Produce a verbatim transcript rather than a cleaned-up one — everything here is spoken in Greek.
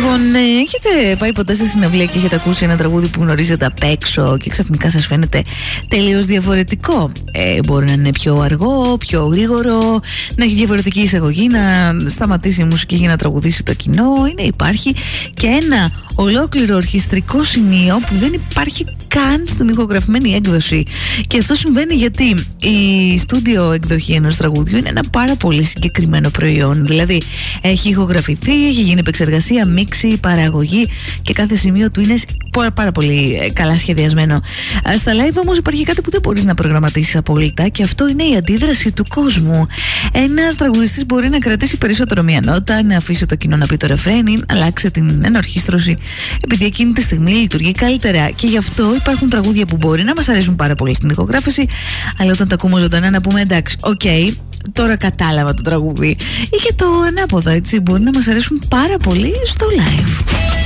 Λοιπόν, έχετε πάει ποτέ σε συναυλία και έχετε ακούσει ένα τραγούδι που γνωρίζετε απ' έξω και ξαφνικά σας φαίνεται τελείως διαφορετικό? Ε, μπορεί να είναι πιο αργό, πιο γρήγορο, να έχει διαφορετική εισαγωγή, να σταματήσει η μουσική για να τραγουδήσει το κοινό. Είναι, υπάρχει και ένα ολόκληρο ορχιστρικό σημείο που δεν υπάρχει καν στην ηχογραφημένη έκδοση. Και αυτό συμβαίνει γιατί η στούντιο εκδοχή ενός τραγουδιού είναι ένα πάρα πολύ συγκεκριμένο προϊόν. Δηλαδή έχει ηχογραφηθεί, έχει γίνει επεξεργασία, μίξη, παραγωγή και κάθε σημείο του είναι πάρα πολύ καλά σχεδιασμένο. Στα live όμως υπάρχει κάτι που δεν μπορείς να προγραμματίσεις απόλυτα και αυτό είναι η αντίδραση του κόσμου. Ένας τραγουδιστής μπορεί να κρατήσει περισσότερο μία νότα, να αφήσει το κοινό να πει το ρεφρέν ή να αλλάξει την ενορχήστρωση επειδή εκείνη τη στιγμή λειτουργεί καλύτερα. Και γι' αυτό υπάρχουν τραγούδια που μπορεί να μας αρέσουν πάρα πολύ στην ηχογράφηση, αλλά όταν τα ακούμε ζωντανά να πούμε εντάξει, οκ, okay, τώρα κατάλαβα το τραγούδι. Ή και το ανάποδο, έτσι, μπορεί να μας αρέσουν πάρα πολύ στο live.